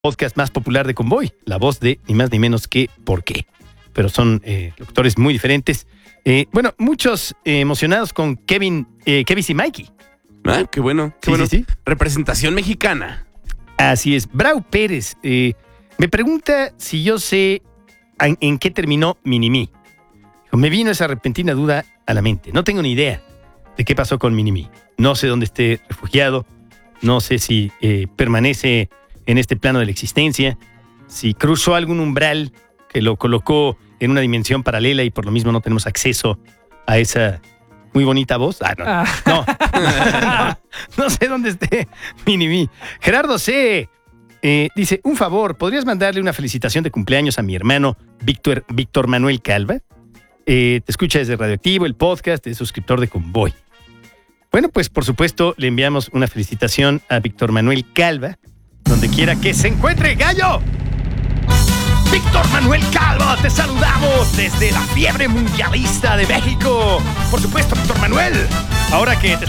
podcast más popular de Convoy, la voz de ni más ni menos que ¿Por qué? Pero son locutores muy diferentes. Muchos emocionados con Kevin y Mikey. Ah, qué bueno. Qué bueno. Sí. Representación mexicana. Así es. Brau Pérez me pregunta si yo sé en qué terminó Minimi. Me vino esa repentina duda a la mente. No tengo ni idea de qué pasó con Minimi. No sé dónde esté refugiado. No sé si permanece en este plano de la existencia. Si cruzó algún umbral que lo colocó en una dimensión paralela y por lo mismo no tenemos acceso a esa muy bonita voz. No sé dónde esté Minimi. Gerardo C. Dice, un favor, ¿podrías mandarle una felicitación de cumpleaños a mi hermano Víctor Manuel Calva? Te escucha desde Radioactivo, el podcast, es suscriptor de Convoy. Bueno, pues por supuesto le enviamos una felicitación a Víctor Manuel Calva, donde quiera que se encuentre. ¡Gallo! Víctor Manuel Calva, te saludamos desde la fiebre mundialista de México. Por supuesto, Víctor Manuel, ahora que te